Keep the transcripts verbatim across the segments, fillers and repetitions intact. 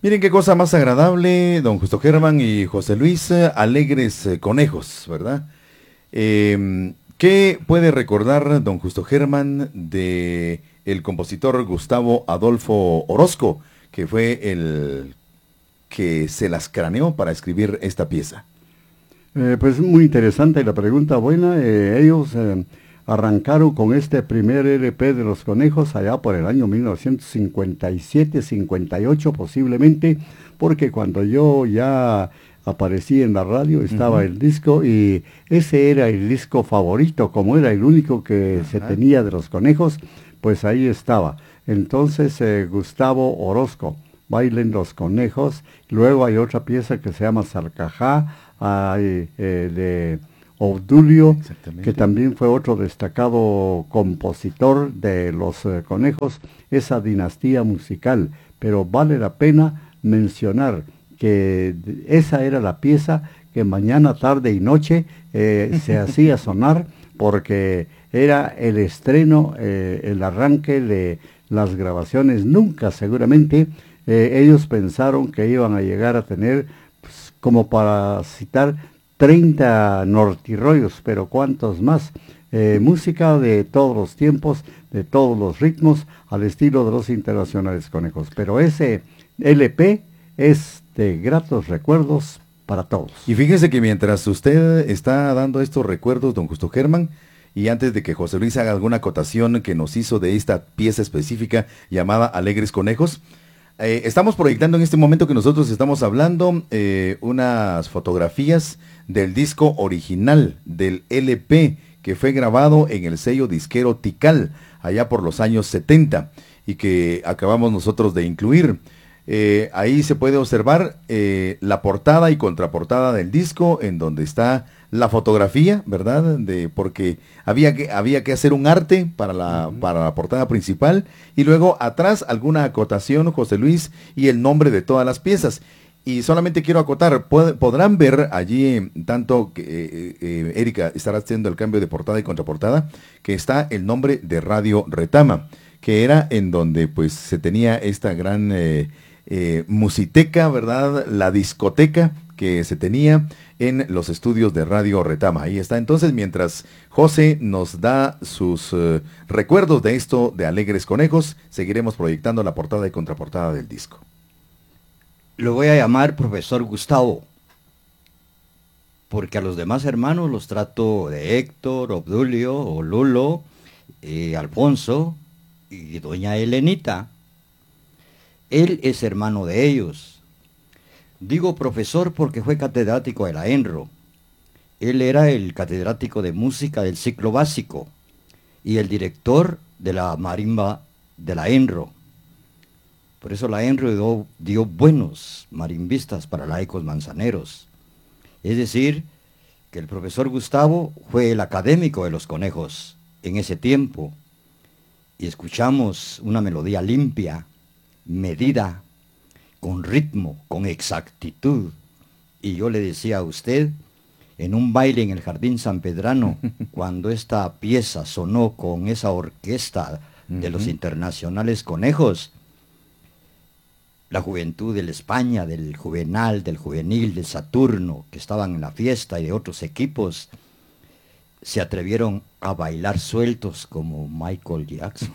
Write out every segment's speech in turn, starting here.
Miren qué cosa más agradable, don Justo Germán y José Luis, eh, alegres eh, conejos, ¿verdad? Eh, ¿Qué puede recordar don Justo Germán de el compositor Gustavo Adolfo Orozco, que fue el que se las craneó para escribir esta pieza? Eh, pues muy interesante la pregunta, buena. Eh, ellos eh, arrancaron con este primer L P de los conejos allá por el año mil novecientos cincuenta y siete, cincuenta y ocho posiblemente, porque cuando yo ya aparecí en la radio estaba uh-huh. el disco y ese era el disco favorito, como era el único que uh-huh. se tenía de los conejos, pues ahí estaba. Entonces eh, Gustavo Orozco, Bailen los conejos. Luego hay otra pieza que se llama Sarcajá, hay, eh, de Obdulio, que también fue otro destacado compositor de los eh, conejos, esa dinastía musical. Pero vale la pena mencionar que esa era la pieza que mañana, tarde y noche eh, se hacía sonar, porque era el estreno, eh, el arranque de las grabaciones. Nunca seguramente eh, ellos pensaron que iban a llegar a tener, pues, como para citar, treinta nortirroyos, pero cuántos más. Eh, música de todos los tiempos, de todos los ritmos, al estilo de los Internacionales Conejos. Pero ese L P es de gratos recuerdos para todos. Y fíjese que mientras usted está dando estos recuerdos, don Justo Germán, y antes de que José Luis haga alguna acotación que nos hizo de esta pieza específica llamada Alegres Conejos, eh, estamos proyectando en este momento que nosotros estamos hablando eh, unas fotografías del disco original del L P que fue grabado en el sello disquero Tikal allá por los años setenta y que acabamos nosotros de incluir. Eh, ahí se puede observar eh, la portada y contraportada del disco, en donde está la fotografía, ¿verdad? De, porque había que, había que hacer un arte para la, uh-huh. para la portada principal, y luego atrás alguna acotación, José Luis, y el nombre de todas las piezas. Y solamente quiero acotar, pod- podrán ver allí, tanto que eh, eh, Erika estará haciendo el cambio de portada y contraportada, que está el nombre de Radio Retama, que era en donde pues se tenía esta gran eh, eh, musiteca, ¿verdad? La discoteca que se tenía en los estudios de Radio Retama. Ahí está. Entonces, mientras José nos da sus uh, recuerdos de esto de Alegres Conejos, seguiremos proyectando la portada y contraportada del disco. Lo voy a llamar profesor Gustavo, porque a los demás hermanos los trato de Héctor, Obdulio, o Lulo, eh, Alfonso y doña Helenita. Él es hermano de ellos. Digo profesor porque fue catedrático de la ENRO. Él era el catedrático de música del ciclo básico y el director de la marimba de la ENRO. Por eso la ENRO dio, dio buenos marimbistas para laicos manzaneros. Es decir, que el profesor Gustavo fue el académico de los conejos en ese tiempo. Y escuchamos una melodía limpia, medida, con ritmo, con exactitud. Y yo le decía a usted, en un baile en el Jardín San Pedrano, cuando esta pieza sonó con esa orquesta de uh-huh. los Internacionales Conejos, la juventud de la España, del Juvenal, del Juvenil, del Saturno, que estaban en la fiesta, y de otros equipos, se atrevieron a bailar sueltos como Michael Jackson.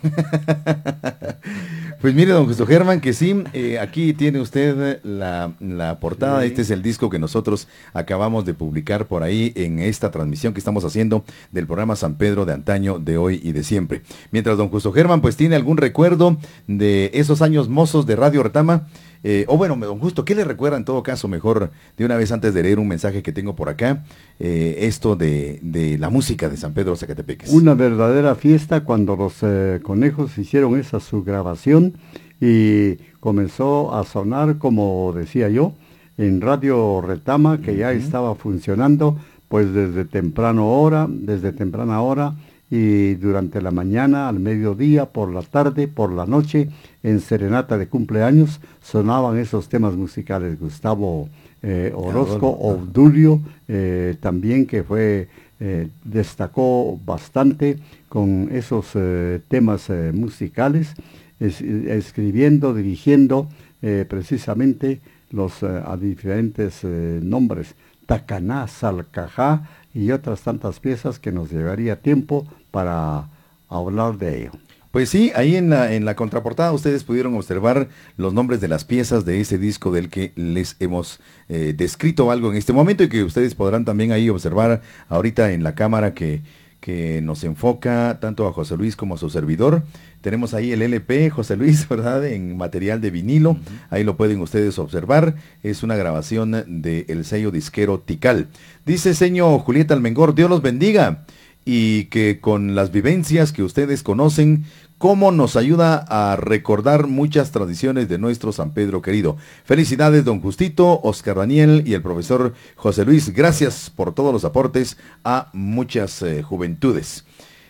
Pues mire, don Justo Germán, que sí, eh, aquí tiene usted la, la portada. Sí. Este es el disco que nosotros acabamos de publicar por ahí en esta transmisión que estamos haciendo del programa San Pedro de antaño, de hoy y de siempre. Mientras don Justo Germán pues tiene algún recuerdo de esos años mozos de Radio Retama, eh, o bueno, don Justo, ¿qué le recuerda en todo caso? Mejor de una vez antes de leer un mensaje que tengo por acá, eh, esto de, de la música de San Pedro Zacatepeques. Una verdadera fiesta cuando los eh, conejos hicieron esa su grabación y comenzó a sonar, como decía yo, en Radio Retama, que uh-huh. ya estaba funcionando pues desde temprano hora, desde temprana hora, y durante la mañana, al mediodía, por la tarde, por la noche, en serenata de cumpleaños, sonaban esos temas musicales. Gustavo eh, Orozco, Obdulio, eh, también que fue, eh, destacó bastante con esos eh, temas eh, musicales, es, escribiendo, dirigiendo eh, precisamente los eh, a diferentes eh, nombres, Tacaná, Salcajá y otras tantas piezas que nos llevaría tiempo para hablar de ello. Pues sí, ahí en la, en la contraportada ustedes pudieron observar los nombres de las piezas de ese disco del que les hemos eh, descrito algo en este momento y que ustedes podrán también ahí observar ahorita en la cámara que, que nos enfoca tanto a José Luis como a su servidor. Tenemos ahí el L P, José Luis, ¿verdad? En material de vinilo, uh-huh. Ahí lo pueden ustedes observar. Es una grabación del sello disquero Tikal. Dice señor Julieta Almengor, Dios los bendiga y que con las vivencias que ustedes conocen, cómo nos ayuda a recordar muchas tradiciones de nuestro San Pedro querido. Felicidades, don Justito, Oscar Daniel y el profesor José Luis. Gracias por todos los aportes a muchas eh, juventudes.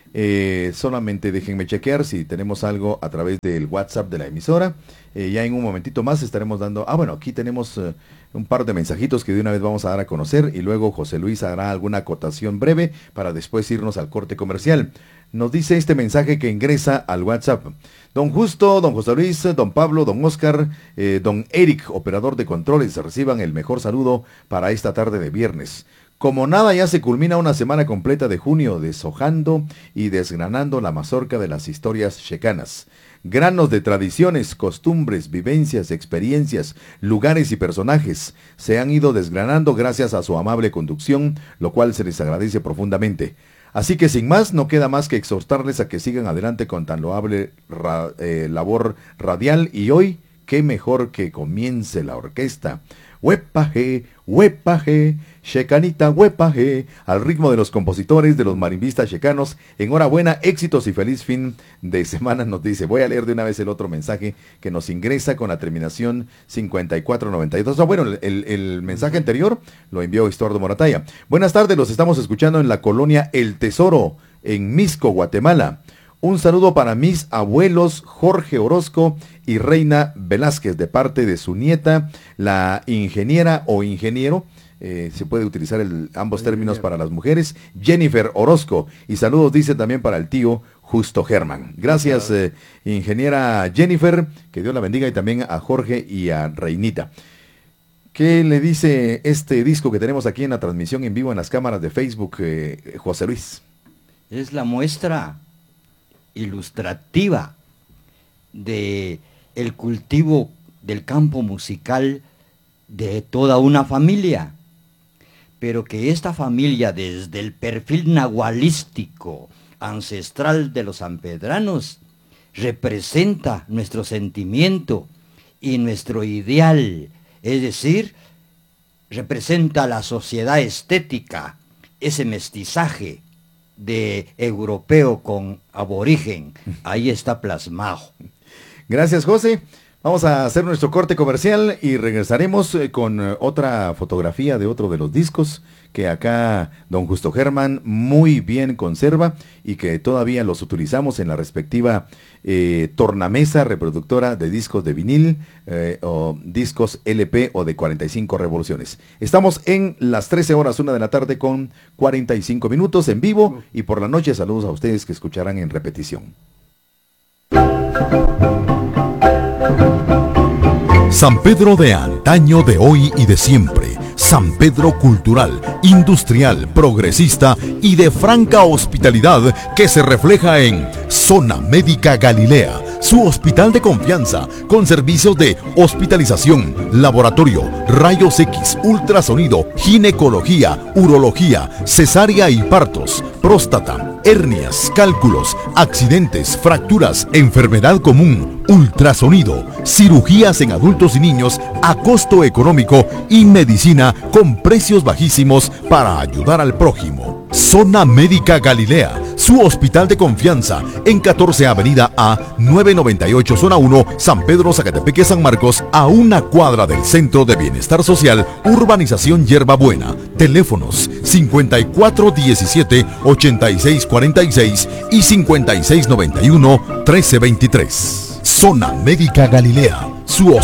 Eh, solamente déjenme chequear si tenemos algo a través del WhatsApp de la emisora. Eh, ya en un momentito más estaremos dando... Ah, bueno, aquí tenemos eh, un par de mensajitos que de una vez vamos a dar a conocer y luego José Luis hará alguna acotación breve para después irnos al corte comercial. Nos dice este mensaje que ingresa al WhatsApp. Don Justo, don José Luis, don Pablo, don Oscar, eh, don Eric, operador de controles, reciban el mejor saludo para esta tarde de viernes. Como nada, ya se culmina una semana completa de junio deshojando y desgranando la mazorca de las historias checanas. Granos de tradiciones, costumbres, vivencias, experiencias, lugares y personajes se han ido desgranando gracias a su amable conducción, lo cual se les agradece profundamente. Así que sin más, no queda más que exhortarles a que sigan adelante con tan loable ra, eh, labor radial y hoy, qué mejor que comience la orquesta. Huepaje, huepaje, checanita huepaje, al ritmo de los compositores, de los marimbistas checanos. Enhorabuena, éxitos y feliz fin de semana, nos dice. Voy a leer de una vez el otro mensaje que nos ingresa con la terminación cincuenta y cuatro noventa y dos. Ah, bueno, el, el, el mensaje anterior lo envió Estuardo Morataya. Buenas tardes, los estamos escuchando en la colonia El Tesoro, en Misco, Guatemala. Un saludo para mis abuelos Jorge Orozco y Reina Velázquez, de parte de su nieta, la ingeniera o ingeniero, eh, se puede utilizar el, ambos términos para las mujeres, Jennifer Orozco. Y saludos, dice, también para el tío Justo Germán. Gracias, eh, ingeniera Jennifer, que Dios la bendiga, y también a Jorge y a Reinita. ¿Qué le dice este disco que tenemos aquí en la transmisión en vivo en las cámaras de Facebook, eh, José Luis? Es la muestra ilustrativa de el cultivo del campo musical de toda una familia, pero que esta familia, desde el perfil nahualístico ancestral de los sanpedranos, representa nuestro sentimiento y nuestro ideal, es decir, representa la sociedad estética, ese mestizaje de europeo con aborigen, ahí está plasmado. Gracias, José. Vamos a hacer nuestro corte comercial y regresaremos con otra fotografía de otro de los discos que acá don Justo Germán muy bien conserva y que todavía los utilizamos en la respectiva eh, tornamesa reproductora de discos de vinil eh, o discos L P o de cuarenta y cinco revoluciones. Estamos en las trece horas, una de la tarde con cuarenta y cinco minutos en vivo, y por la noche saludos a ustedes que escucharán en repetición. San Pedro de antaño, de hoy y de siempre. San Pedro cultural, industrial, progresista y de franca hospitalidad que se refleja en Zona Médica Galilea, su hospital de confianza con servicios de hospitalización, laboratorio, rayos X, ultrasonido, ginecología, urología, cesárea y partos, próstata, hernias, cálculos, accidentes, fracturas, enfermedad común, ultrasonido, cirugías en adultos y niños a costo económico y medicina con precios bajísimos para ayudar al prójimo. Zona Médica Galilea, su hospital de confianza en catorce Avenida A, novecientos noventa y ocho, Zona uno, San Pedro, Zacatepeque, San Marcos, a una cuadra del Centro de Bienestar Social, Urbanización Hierbabuena. Teléfonos cincuenta y cuatro diecisiete, ochenta y seis cuarenta y seis y cincuenta y seis noventa y uno, trece veintitrés. Zona Médica Galilea, su hospital.